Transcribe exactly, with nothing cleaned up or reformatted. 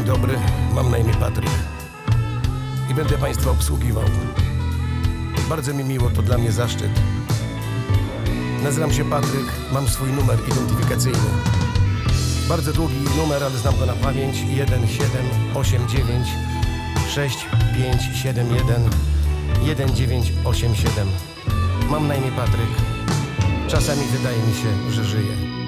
dobry, mam na imię Patryk i będę Państwa obsługiwał. Bardzo mi miło, to dla mnie zaszczyt. Nazywam się Patryk, mam swój numer identyfikacyjny. Bardzo długi numer, ale znam go na pamięć. jeden siedem osiem dziewięć sześć pięć siedem jeden jeden dziewięć osiem siedem. Mam na imię Patryk. Czasami wydaje mi się, że żyję.